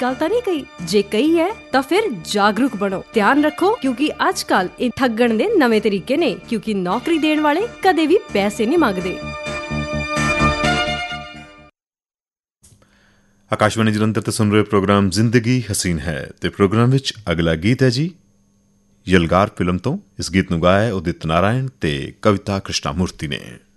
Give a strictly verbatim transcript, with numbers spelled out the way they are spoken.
ਗੱਲ ਤਾਂ ਨਹੀਂ ਕਹੀ। ਜੇ ਕਹੀ ਹੈ ਤਾਂ ਫਿਰ ਜਾਗਰੂਕ ਬਣੋ। ਧਿਆਨ ਰੱਖੋ, ਕਿਉਂਕਿ ਅੱਜ ਕੱਲ ਇਹ ਠੱਗਣ ਦੇ ਨਵੇਂ ਤਰੀਕੇ ਨੇ, ਕਿਉਂਕਿ ਨੌਕਰੀ ਦੇਣ ਵਾਲੇ ਕਦੇ ਵੀ ਪੈਸੇ ਨਹੀਂ ਮੰਗਦੇ। ਆਕਾਸ਼ਵਾਣੀ ਜਲੰਧਰ ਤੇ ਸੁਣ ਰਹੇ ਪ੍ਰੋਗਰਾਮ ਜ਼ਿੰਦਗੀ ਹਸੀਨ ਹੈ ਤੇ ਪ੍ਰੋਗਰਾਮ ਵਿੱਚ ਅਗਲਾ ਗੀਤ ਹੈ ਜੀ ਯਲਗਾਰ ਫਿਲਮ ਤੋਂ। ਇਸ ਗੀਤ ਨੂੰ ਗਾਇਆ ਉਦਿਤ ਨਾਰਾਇਣ ਤੇ ਕਵਿਤਾ ਕ੍ਰਿਸ਼ਨਾ ਮੂਰਤੀ ਨੇ।